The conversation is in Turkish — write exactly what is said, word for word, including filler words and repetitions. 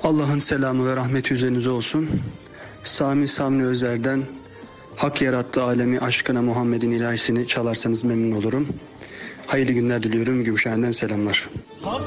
Allah'ın selamı ve rahmeti üzerinize olsun. Sami Sami Özer'den Hak yarattı alemi aşkına Muhammed'in ilahisini çalarsanız memnun olurum. Hayırlı günler diliyorum. Gümüşhane'den selamlar.